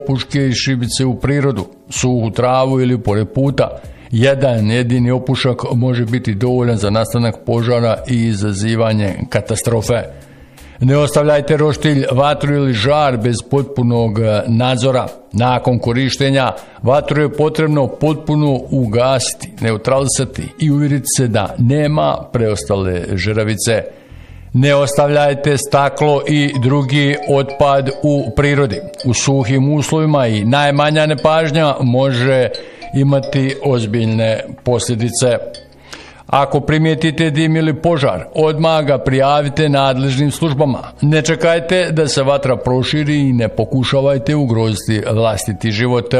opuške i šibice u prirodu, suhu travu ili pored puta. Jedan jedini opušak može biti dovoljan za nastanak požara i izazivanje katastrofe. Ne ostavljajte roštilj, vatru ili žar bez potpunog nadzora. Nakon korištenja vatru je potrebno potpuno ugasiti, neutralisati i uvjeriti se da nema preostale žeravice. Ne ostavljajte staklo i drugi otpad u prirodi. U suhim uslovima i najmanja nepažnja može imati ozbiljne posljedice. Ako primijetite dim ili požar, odmah ga prijavite nadležnim službama. Ne čekajte da se vatra proširi i ne pokušavajte ugroziti vlastiti život.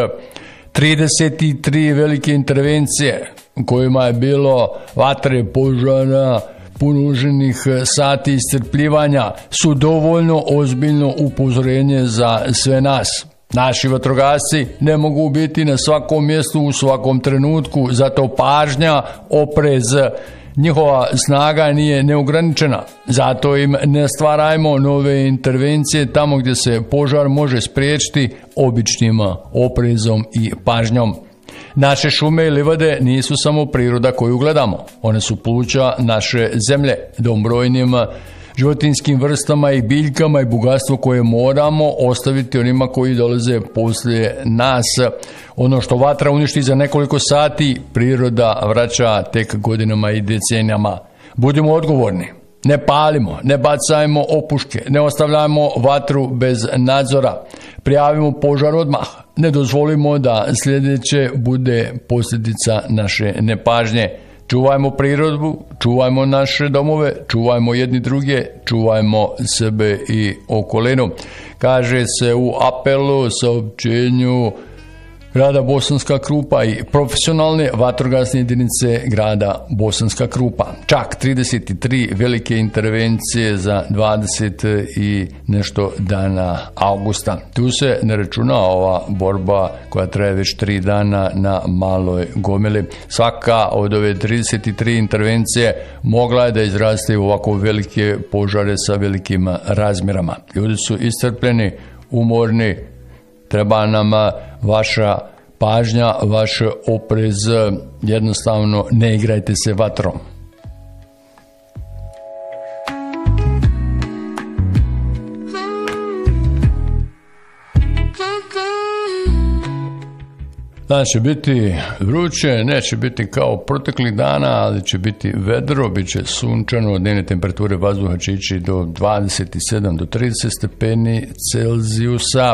33 velike intervencije u kojima je bilo vatre, požara, punoženih sati iscrpljivanja su dovoljno ozbiljno upozorenje za sve nas. Naši vatrogasci ne mogu biti na svakom mjestu u svakom trenutku, zato pažnja, oprez, njihova snaga nije neograničena. Zato im ne stvarajmo nove intervencije tamo gdje se požar može spriječiti običnim oprezom i pažnjom. Naše šume i livade nisu samo priroda koju gledamo. One su pluća naše zemlje, dom brojnim životinjskim vrstama i biljkama i bogatstvo koje moramo ostaviti onima koji dolaze poslije nas. Ono što vatra uništi za nekoliko sati, priroda vraća tek godinama i decenijama. Budimo odgovorni. Ne palimo, ne bacajmo opuške, ne ostavljajmo vatru bez nadzora. Prijavimo požar odmah. Ne dozvolimo da sljedeće bude posljedica naše nepažnje. Čuvajmo prirodu, čuvajmo naše domove, čuvajmo jedni druge, čuvajmo sebe i okolinu. Kaže se u apelu, saopćenju grada Bosanska Krupa i profesionalne vatrogasne jedinice grada Bosanska Krupa. Čak 33 velike intervencije za 20 i nešto dana avgusta. Tu se ne računa ova borba koja traje već 3 dana na Maloj Gomili. Svaka od ove 33 intervencije mogla je da izraste u ovako velike požare sa velikim razmjerama. Ljudi su iscrpljeni, umorni, treba nam vaša pažnja, vaš oprez, jednostavno ne igrajte se vatrom. Danas će biti vruće, neće biti kao proteklih dana, ali će biti vedro, bit će sunčano, dnevne temperature vazduha će ići do 27 do 30 stepeni Celzijusa.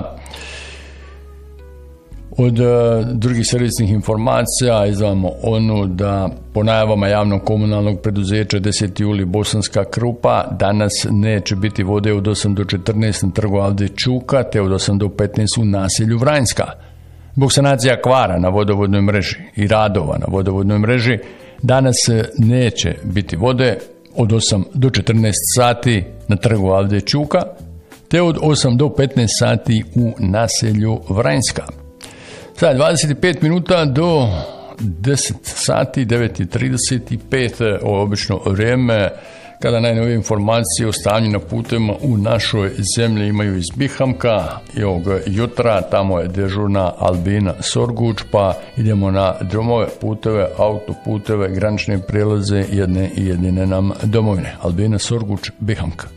Od drugih servisnih informacija izdvajamo onu da po najavama javnog komunalnog preduzeća 10. juli Bosanska Krupa danas neće biti vode od 8 do 14 na trgu Avde Čuka te od 8 do 15 u naselju Vranjska. Zbog sanacija kvara na vodovodnoj mreži i radova na vodovodnoj mreži danas neće biti vode od 8 do 14 sati na trgu Avde Čuka te od 8 do 15 sati u naselju Vranjska. Sad 25 minuta do 10 sati, 9:35, ovo je obično vrijeme kada najnovije informacije o stanju na putovima u našoj zemlji imaju iz Bihamka i ovog jutra, tamo je dežurna Albina Sorguč, pa idemo na drumove, puteve, autoputeve, granične prijelaze jedne i jedine nam domovine. Albina Sorguč, Bihamka.